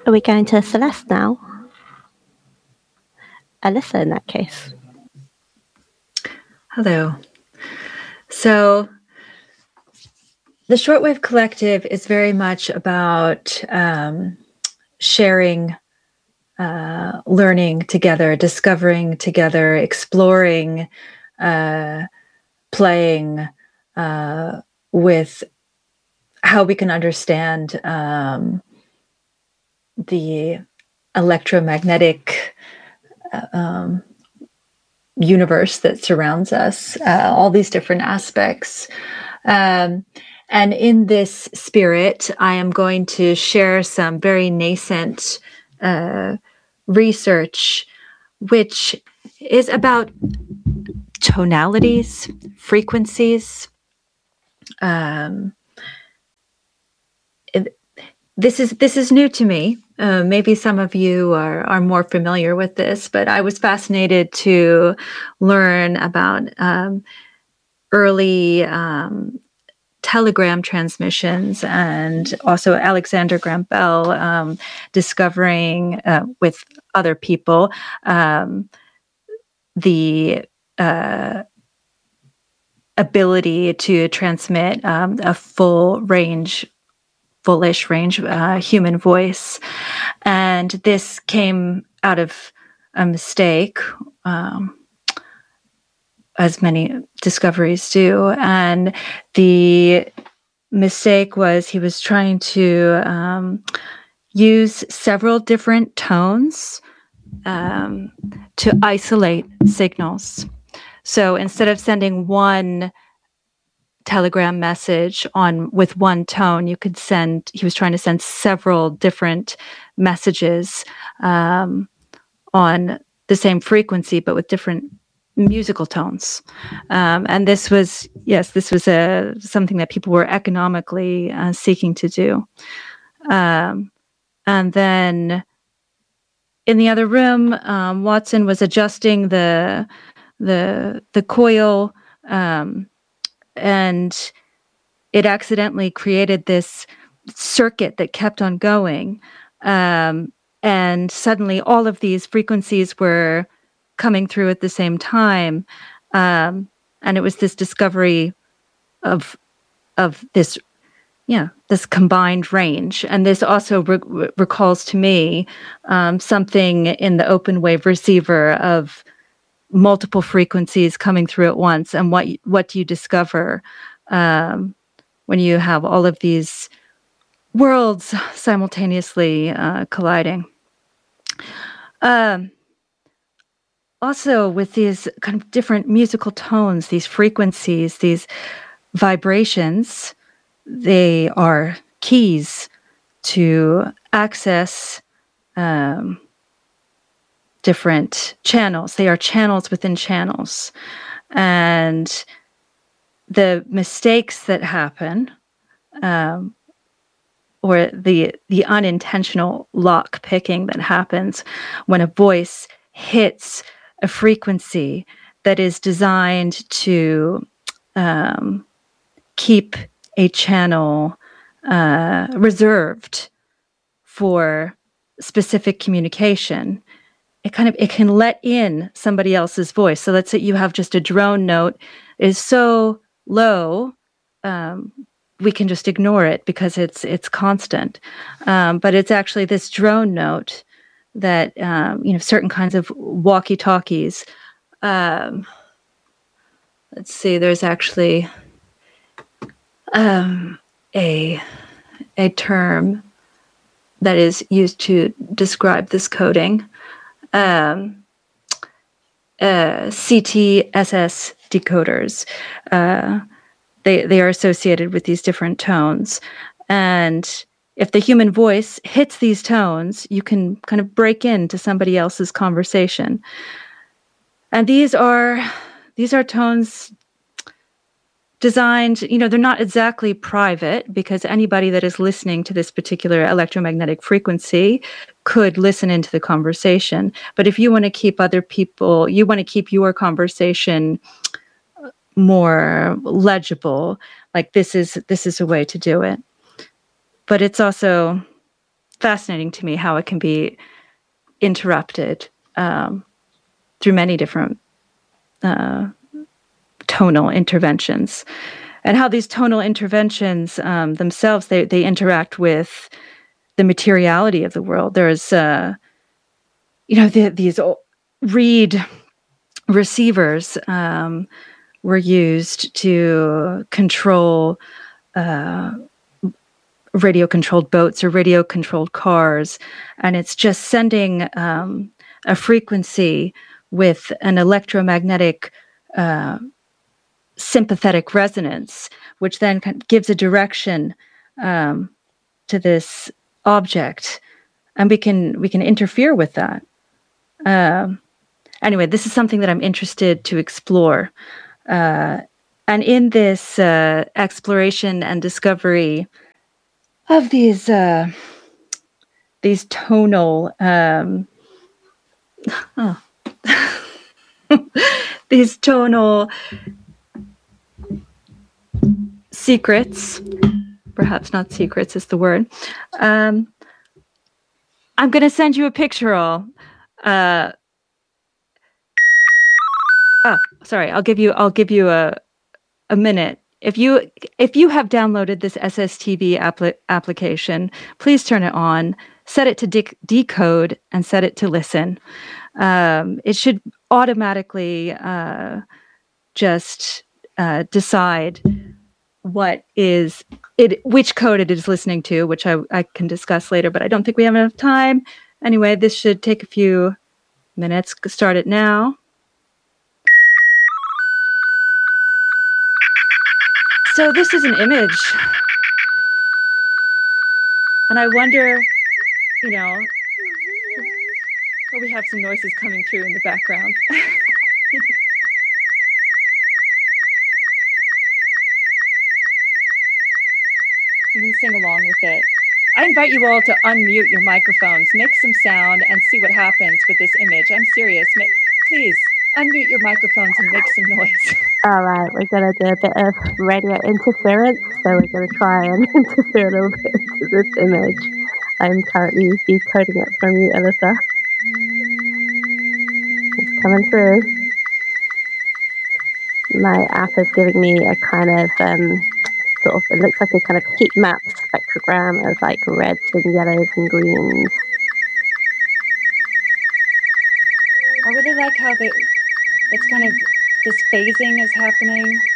Are we going to Celeste now? Alyssa, in that case. Hello. So the Shortwave Collective is very much about sharing, learning together, discovering together, exploring, playing with how we can understand the electromagnetic universe that surrounds us, all these different aspects. And in this spirit, I am going to share some very nascent research, which is about tonalities, frequencies. This is new to me. Maybe some of you are more familiar with this, but I was fascinated to learn about early telegram transmissions, and also Alexander Graham Bell discovering with other people the ability to transmit a fullish range human voice. And this came out of a mistake, as many discoveries do. And the mistake was he was trying to use several different tones to isolate signals. So instead of sending one telegram message with one tone, he was trying to send several different messages on the same frequency, but with different musical tones. And this was something that people were economically seeking to do. And then in the other room, Watson was adjusting the coil, and it accidentally created this circuit that kept on going. And suddenly all of these frequencies were coming through at the same time. And it was this discovery of this, this combined range. And this also recalls to me something in the open wave receiver of multiple frequencies coming through at once, and what do you discover when you have all of these worlds simultaneously colliding. Also, with these kind of different musical tones, these frequencies, these vibrations, they are keys to access different channels. They are channels within channels. And the mistakes that happen, or the unintentional lock picking that happens when a voice hits a frequency that is designed to keep a channel reserved for specific communication, it can let in somebody else's voice. So let's say you have just a drone note is so low, we can just ignore it because it's constant. But it's actually this drone note that certain kinds of walkie-talkies. Let's see. There's actually a term that is used to describe this coding. CTSS decoders. They are associated with these different tones. And if the human voice hits these tones, you can kind of break into somebody else's conversation. And these are tones designed, they're not exactly private, because anybody that is listening to this particular electromagnetic frequency could listen into the conversation. But if you want to keep other people, you want to keep your conversation more legible, like this is a way to do it. But it's also fascinating to me how it can be interrupted through many different tonal interventions, and how these tonal interventions themselves they interact with the materiality of the world. There's these reed receivers were used to control radio-controlled boats or radio-controlled cars, and it's just sending a frequency with an electromagnetic sympathetic resonance, which then gives a direction to this object, and we can interfere with that. Anyway, this is something that I'm interested to explore, and in this exploration and discovery of these tonal these tonal secrets, perhaps not secrets is the word. I'm going to send you a picture, all. Sorry, I'll give you a minute. If you have downloaded this SSTV application, please turn it on, set it to decode, and set it to listen. It should automatically just decide which code it is listening to, which I can discuss later, but I don't think we have enough time. Anyway, this should take a few minutes. Start it now. So this is an image, and I wonder, we have some noises coming through in the background. You can sing along with it. I invite you all to unmute your microphones, make some sound, and see what happens with this image. I'm serious. Please unmute your microphones and make some noise. All right, we're going to do a bit of radio interference, so we're going to try and interfere a little bit into this image. I'm currently decoding it from you, Alyssa. It's coming through. My app is giving me a kind of it looks like a kind of heat map spectrogram of like reds and yellows and greens. I really like how it's kind of this phasing is happening.